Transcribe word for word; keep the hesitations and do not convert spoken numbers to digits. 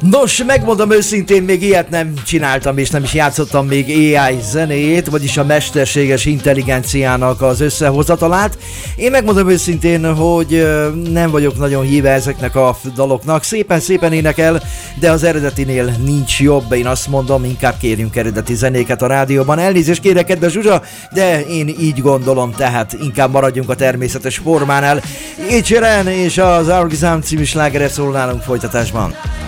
Nos, megmondom őszintén, még ilyet nem csináltam, és nem is játszottam még á i zenét, vagyis a mesterséges intelligenciának az összehozatalát. Én megmondom őszintén, hogy nem vagyok nagyon híve ezeknek a daloknak. Szépen-szépen énekel, de az eredetinél nincs jobb. Én azt mondom, inkább kérjünk eredeti zenéket a rádióban. Elnézést kérek, kedves Zsuzsa, de én így gondolom, tehát inkább maradjunk a természetes formánál. Ed Sheeran és az Our Exam című slágere szól nálunk folytatásban.